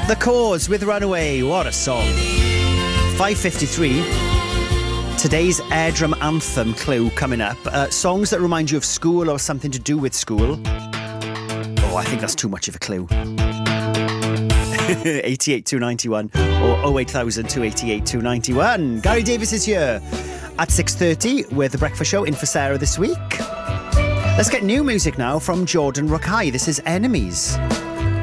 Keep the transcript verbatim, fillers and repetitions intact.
The Cause with Runaway. What a song. five fifty-three. Today's Airdrum Anthem clue coming up. Uh, songs that remind you of school or something to do with school. Oh, I think that's too much of a clue. eighty-eight two ninety-one or oh eight thousand two eighty-eight two ninety-one. Gary Davis is here at six thirty with The Breakfast Show in for Sarah this week. Let's get new music now from Jordan Rakei. This is Enemies.